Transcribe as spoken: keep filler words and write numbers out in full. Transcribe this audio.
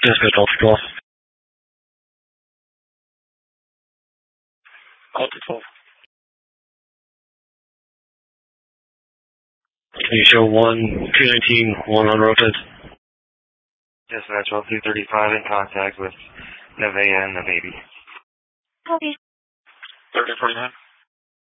Yes, sir, Delta twelve. Delta twelve. Can you show one, two nineteen, one on rotate? Yes, sir, twelve two thirty-five in contact with Nevaeh and the baby. Copy. thirty forty-nine.